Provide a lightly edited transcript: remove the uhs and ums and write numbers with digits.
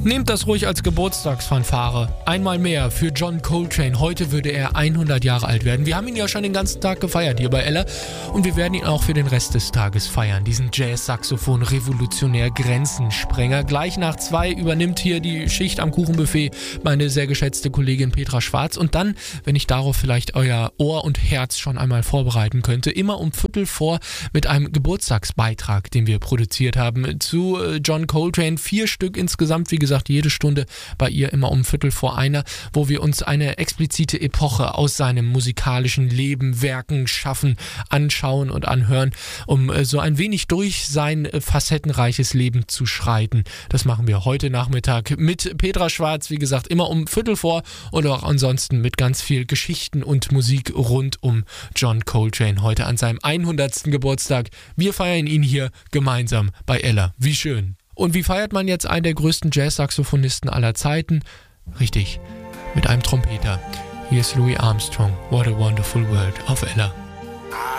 Nehmt das ruhig als Geburtstagsfanfare. Einmal mehr für John Coltrane. Heute würde er 100 Jahre alt werden. Wir haben ihn ja schon den ganzen Tag gefeiert hier bei Ella und wir werden ihn auch für den Rest des Tages feiern. Diesen Jazz-Saxophon-Revolutionär Grenzensprenger. Gleich nach 2 übernimmt hier die Schicht am Kuchenbuffet meine sehr geschätzte Kollegin Petra Schwarz. Und dann, wenn ich darauf vielleicht euer Ohr und Herz schon einmal vorbereiten könnte, immer um 15:45 mit einem Geburtstagsbeitrag, den wir produziert haben zu John Coltrane. 4 Stück insgesamt, wie gesagt, jede Stunde bei ihr immer um 15:45, wo wir uns eine explizite Epoche aus seinem musikalischen Leben, Werken, Schaffen anschauen und anhören, um so ein wenig durch sein facettenreiches Leben zu schreiten. Das machen wir heute Nachmittag mit Petra Schwarz, wie gesagt, immer um 15:45 und auch ansonsten mit ganz viel Geschichten und Musik rund um John Coltrane. Heute an seinem 100. Geburtstag. Wir feiern ihn hier gemeinsam bei Ella. Wie schön. Und wie feiert man jetzt einen der größten Jazz-Saxophonisten aller Zeiten? Richtig, mit einem Trompeter. Hier ist Louis Armstrong. What a Wonderful World auf Ella.